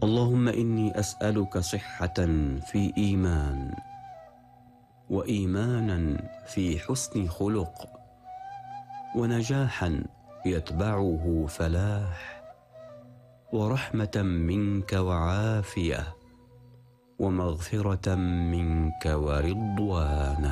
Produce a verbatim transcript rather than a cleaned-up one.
اللهم إني أسألك صحة في إيمان، وإيمانا في حسن خلق، ونجاحا يتبعه فلاح، ورحمة منك وعافية، ومغفرة منك ورضوانا.